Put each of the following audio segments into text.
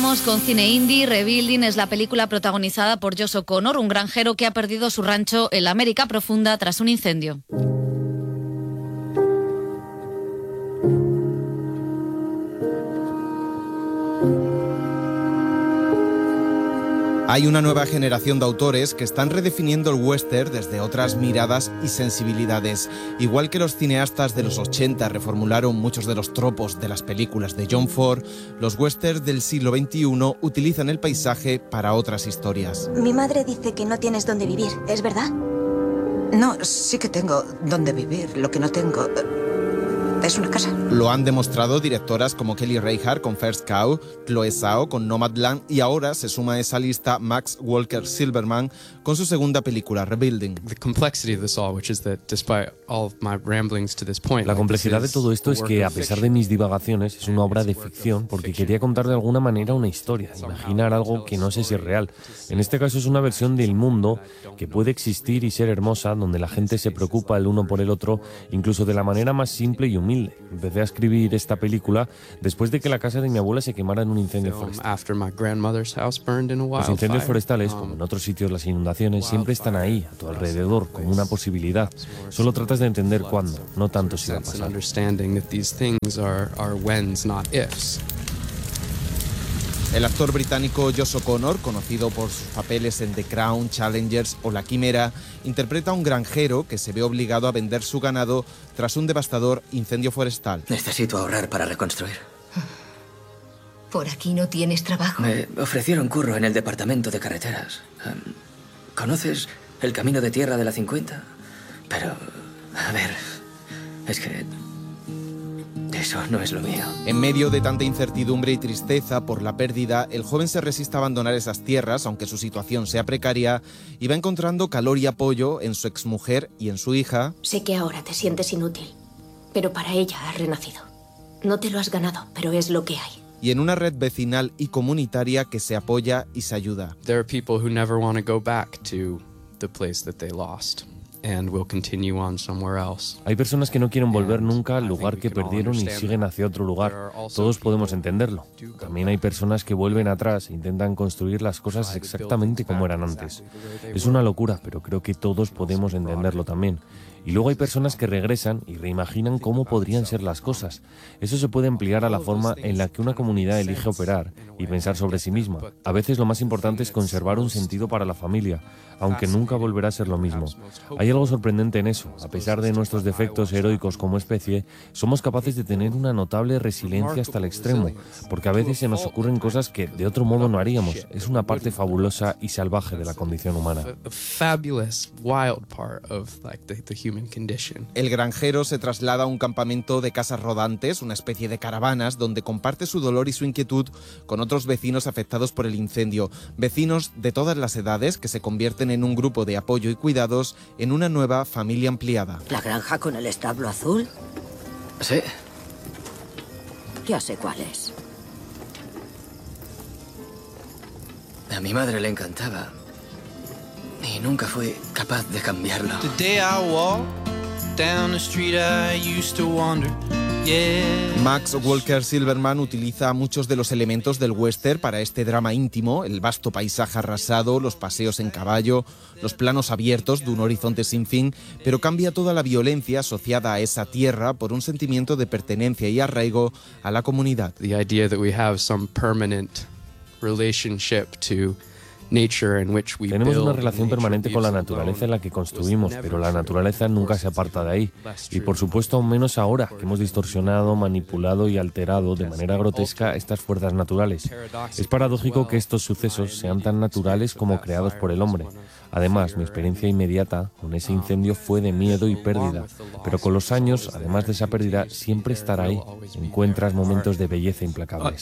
Vamos con cine indie. Rebuilding es la película protagonizada por Josh O'Connor, un granjero que ha perdido su rancho en la América profunda tras un incendio. Hay una nueva generación de autores que están redefiniendo el western desde otras miradas y sensibilidades. Igual que los cineastas de los 80 reformularon muchos de los tropos de las películas de John Ford, los westerns del siglo XXI utilizan el paisaje para otras historias. Mi madre dice que no tienes dónde vivir, ¿es verdad? No, sí que tengo dónde vivir. Lo que no tengo es una casa. Lo han demostrado directoras como Kelly Reichardt con First Cow, Chloe Zhao con Nomadland y ahora se suma a esa lista Max Walker Silverman con su segunda película, Rebuilding. La complejidad de todo esto es que, a pesar de mis divagaciones, es una obra de ficción porque quería contar de alguna manera una historia, imaginar algo que no sé si es real. En este caso es una versión del mundo que puede existir y ser hermosa, donde la gente se preocupa el uno por el otro, incluso de la manera más simple y humilde. Empecé a escribir esta película después de que la casa de mi abuela se quemara en un incendio forestal. Los incendios forestales, como en otros sitios las inundaciones, siempre están ahí, a tu alrededor, como una posibilidad. Solo tratas de entender cuándo, no tanto si va a pasar. El actor británico Josh O'Connor, conocido por sus papeles en The Crown, Challengers o La Quimera, interpreta a un granjero que se ve obligado a vender su ganado tras un devastador incendio forestal. Necesito ahorrar para reconstruir. ¿Por aquí no tienes trabajo? Me ofrecieron curro en el departamento de carreteras. ¿Conoces el camino de tierra de la 50? Pero, a ver, es que eso no es lo mío. En medio de tanta incertidumbre y tristeza por la pérdida, el joven se resiste a abandonar esas tierras, aunque su situación sea precaria, y va encontrando calor y apoyo en su exmujer y en su hija. Sé que ahora te sientes inútil, pero para ella has renacido. No te lo has ganado, pero es lo que hay. Y en una red vecinal y comunitaria que se apoya y se ayuda. There are people who never want to go back to the place that they lost. And will continue on somewhere else. Hay personas que no quieren volver nunca al lugar que perdieron y siguen hacia otro lugar. Todos podemos entenderlo. También hay personas que vuelven atrás e intentan construir las cosas exactamente como eran antes. Es una locura, pero creo que todos podemos entenderlo también. Y luego hay personas que regresan y reimaginan cómo podrían ser las cosas. Eso se puede ampliar a la forma en la que una comunidad elige operar y pensar sobre sí misma. A veces lo más importante es conservar un sentido para la familia, aunque nunca volverá a ser lo mismo. Hay algo sorprendente en eso. A pesar de nuestros defectos heroicos como especie, somos capaces de tener una notable resiliencia hasta el extremo, porque a veces se nos ocurren cosas que de otro modo no haríamos. Es una parte fabulosa y salvaje de la condición humana. El granjero se traslada a un campamento de casas rodantes, una especie de caravanas, donde comparte su dolor y su inquietud con otros vecinos afectados por el incendio. Vecinos de todas las edades que se convierten en un grupo de apoyo y cuidados en una nueva familia ampliada. ¿La granja con el establo azul? Sí. Ya sé cuál es. A mi madre le encantaba. Y nunca fui capaz de cambiarlo. Max Walker Silverman utiliza muchos de los elementos del western para este drama íntimo: el vasto paisaje arrasado, los paseos en caballo, los planos abiertos de un horizonte sin fin, pero cambia toda la violencia asociada a esa tierra por un sentimiento de pertenencia y arraigo a la comunidad. The idea that we have some permanent relationship to Tenemos una relación permanente con la naturaleza en la que construimos, pero la naturaleza nunca se aparta de ahí. Y por supuesto, aún menos ahora, que hemos distorsionado, manipulado y alterado de manera grotesca estas fuerzas naturales. Es paradójico que estos sucesos sean tan naturales como creados por el hombre. Además, mi experiencia inmediata con ese incendio fue de miedo y pérdida, pero con los años, además de esa pérdida, siempre estará ahí. Encuentras momentos de belleza implacables.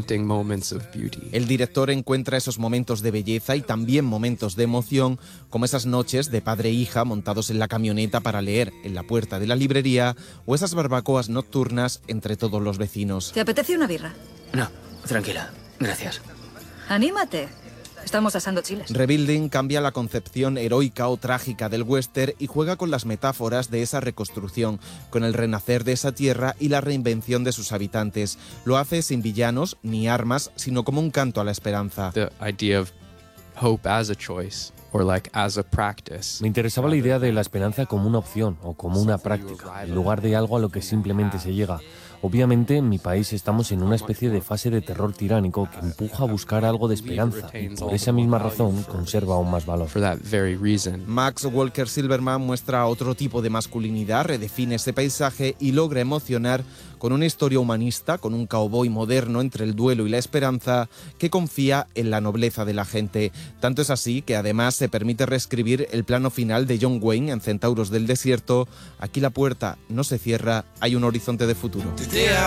El director encuentra esos momentos de belleza y también momentos de emoción, como esas noches de padre e hija montados en la camioneta para leer en la puerta de la librería, o esas barbacoas nocturnas entre todos los vecinos. ¿Te apetece una birra? No, tranquila, gracias. Anímate. Estamos asando chiles. Rebuilding cambia la concepción heroica o trágica del western y juega con las metáforas de esa reconstrucción, con el renacer de esa tierra y la reinvención de sus habitantes. Lo hace sin villanos ni armas, sino como un canto a la esperanza. The idea of hope as a choice or like as a practice. Me interesaba la idea de la esperanza como una opción o como una práctica, en lugar de algo a lo que simplemente se llega. Obviamente, en mi país estamos en una especie de fase de terror tiránico que empuja a buscar algo de esperanza y por esa misma razón conserva aún más valor. For that very reason. Max Walker Silverman muestra otro tipo de masculinidad, redefine ese paisaje y logra emocionar con una historia humanista, con un cowboy moderno entre el duelo y la esperanza que confía en la nobleza de la gente. Tanto es así que además se permite reescribir el plano final de John Wayne en Centauros del Desierto. Aquí la puerta no se cierra, hay un horizonte de futuro.